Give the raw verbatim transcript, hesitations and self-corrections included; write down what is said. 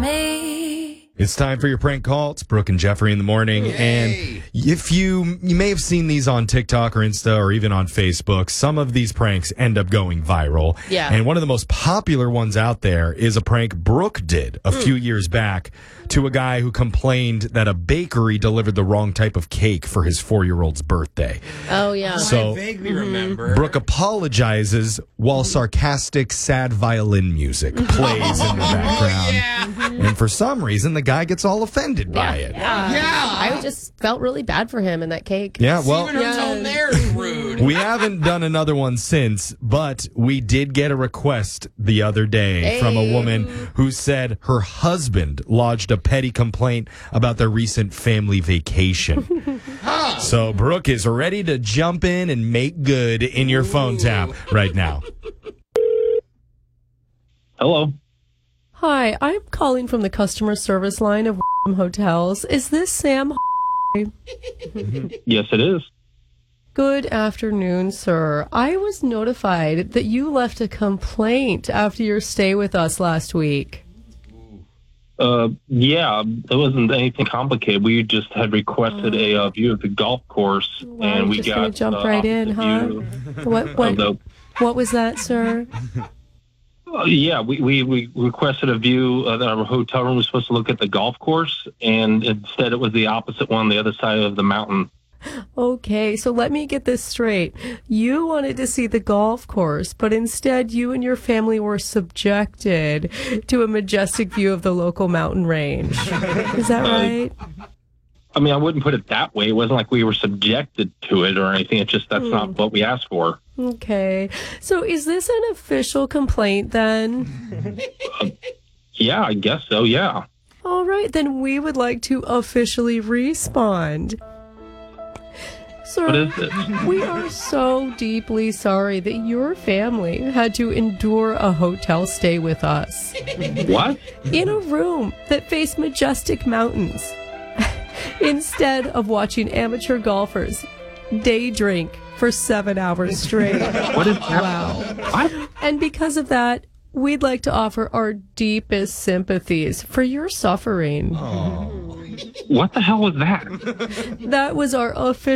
me. It's time for your prank call. It's Brooke and Jeffrey in the morning. Yay. And if you, you may have seen these on TikTok or Insta or even on Facebook, some of these pranks end up going viral. Yeah. And one of the most popular ones out there is a prank Brooke did a Mm. few years back to a guy who complained that a bakery delivered the wrong type of cake for his four-year-old's birthday. Oh, yeah. So- I vaguely remember. Brooke apologizes while sarcastic, sad violin music plays in the background. yeah. And for some reason, the guy gets all offended by it. Yeah. Yeah. I just felt really bad for him and that cake. Yeah, well, Even her tone there is rude. we haven't done another one since, but we did get a request the other day from a Hey. woman who said her husband lodged a petty complaint about their recent family vacation. Huh. So Brooke is ready to jump in and make good in your phone tap right now. Hello. Hi, I'm calling from the customer service line of Hotels. Is this Sam? Yes, it is. Good afternoon, sir. I was notified that you left a complaint after your stay with us last week. Uh, yeah, it wasn't anything complicated. We just had requested a uh, view of the golf course, Wow, and we just got gonna jump uh, right in, huh? view What of what the- what was that, sir? uh, yeah, we, we, we requested a view uh, that our hotel room was supposed to look at the golf course, and instead it was the opposite one on the other side of the mountain. Okay, so let me get this straight. You wanted to see the golf course, but instead you and your family were subjected to a majestic view of the local mountain range. Is that right? I mean, I wouldn't put it that way. It wasn't like we were subjected to it or anything. It's just that's not what we asked for. Okay. So is this an official complaint then? Yeah, I guess so, yeah. All right, then we would like to officially respond. Sir, What is this? we are so deeply sorry that your family had to endure a hotel stay with us What? in a room that faced majestic mountains instead of watching amateur golfers day drink for seven hours straight. What is that? Wow. What? And because of that, we'd like to offer our deepest sympathies for your suffering. What the hell was that? That was our official